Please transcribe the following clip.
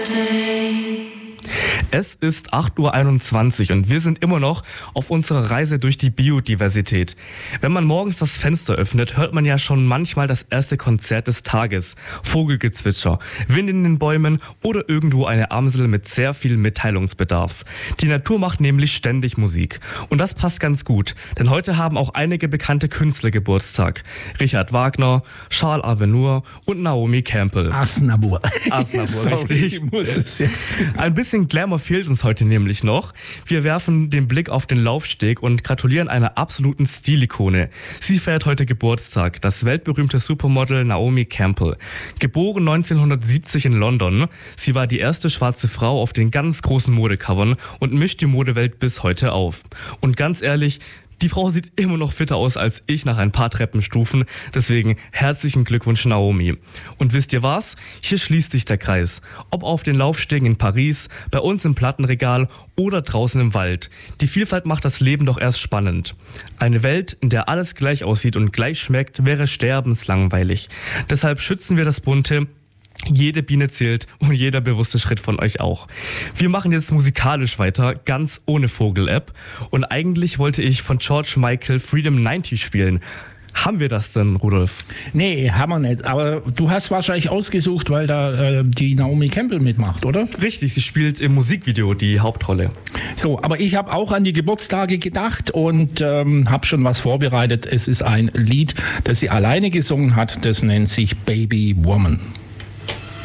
Es ist 8:21 Uhr und wir sind immer noch auf unserer Reise durch die Biodiversität. Wenn man morgens das Fenster öffnet, hört man ja schon manchmal das erste Konzert des Tages. Vogelgezwitscher, Wind in den Bäumen oder irgendwo eine Amsel mit sehr viel Mitteilungsbedarf. Die Natur macht nämlich ständig Musik. Und das passt ganz gut, denn heute haben auch einige bekannte Künstler Geburtstag. Richard Wagner, Charles Aznavour und Naomi Campbell. Aznavour, richtig. Ich muss es jetzt. Ein bisschen Glamour fehlt uns heute nämlich noch. Wir werfen den Blick auf den Laufsteg und gratulieren einer absoluten Stilikone. Sie feiert heute Geburtstag, das weltberühmte Supermodel Naomi Campbell. Geboren 1970 in London. Sie war die erste schwarze Frau auf den ganz großen Modecovern und mischt die Modewelt bis heute auf. Und ganz ehrlich, die Frau sieht immer noch fitter aus als ich nach ein paar Treppenstufen. Deswegen herzlichen Glückwunsch, Naomi. Und wisst ihr was? Hier schließt sich der Kreis. Ob auf den Laufstegen in Paris, bei uns im Plattenregal oder draußen im Wald. Die Vielfalt macht das Leben doch erst spannend. Eine Welt, in der alles gleich aussieht und gleich schmeckt, wäre sterbenslangweilig. Deshalb schützen wir das Bunte. Jede Biene zählt und jeder bewusste Schritt von euch auch. Wir machen jetzt musikalisch weiter, ganz ohne Vogel-App. Und eigentlich wollte ich von George Michael Freedom 90 spielen. Haben wir das denn, Rudolf? Nee, haben wir nicht. Aber du hast wahrscheinlich ausgesucht, weil da die Naomi Campbell mitmacht, oder? Richtig, sie spielt im Musikvideo die Hauptrolle. So, aber ich habe auch an die Geburtstage gedacht und habe schon was vorbereitet. Es ist ein Lied, das sie alleine gesungen hat. Das nennt sich Baby Woman.